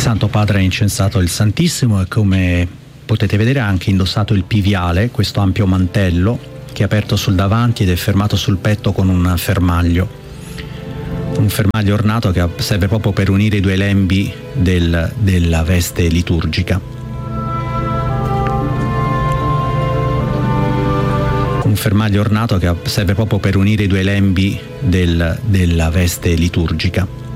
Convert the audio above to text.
Santo Padre ha incensato il Santissimo e, come potete vedere, ha anche indossato il piviale, questo ampio mantello che è aperto sul davanti ed è fermato sul petto con un fermaglio ornato che serve proprio per unire i due lembi della veste liturgica. Un fermaglio ornato che serve proprio per unire i due lembi della veste liturgica.